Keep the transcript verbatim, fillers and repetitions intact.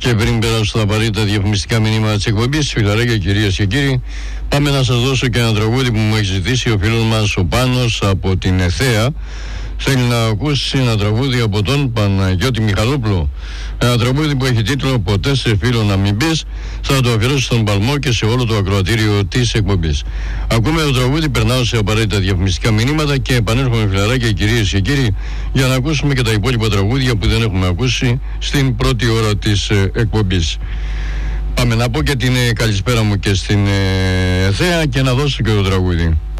Και πριν περάσω στα απαραίτητα διαφημιστικά μηνύματα της εκπομπής, φιλαράκια, κυρίες και κύριοι, πάμε να σας δώσω και ένα τραγούδι που μου έχει ζητήσει ο φίλος μας ο Πάνος από την Εθέα. Θέλει να ακούσει ένα τραγούδι από τον Παναγιώτη Μιχαλόπουλο. Ένα τραγούδι που έχει τίτλο «Ποτέ σε φίλο να μην πεις». Θα το αφιερώσω στον Παλμό και σε όλο το ακροατήριο της εκπομπής. Ακούμε το τραγούδι, περνάω σε απαραίτητα διαφημιστικά μηνύματα και επανέρχομαι, φιλαράκια, κυρίες και κύριοι, για να ακούσουμε και τα υπόλοιπα τραγούδια που δεν έχουμε ακούσει στην πρώτη ώρα της ε, εκπομπής. Πάμε να πω και την ε, καλησπέρα μου και στην ε, Εθέα και να δώσω και το τραγούδι.